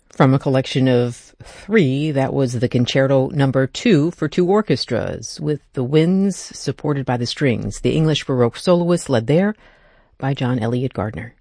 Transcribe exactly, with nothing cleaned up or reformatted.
From a collection of three, that was the Concerto Number Two for two orchestras, with the winds supported by the strings. The English Baroque soloist led there by John Eliot Gardiner.